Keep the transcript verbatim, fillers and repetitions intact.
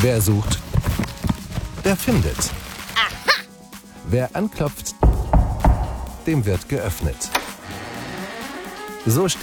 Wer sucht, der findet. Wer anklopft, dem wird geöffnet. So steht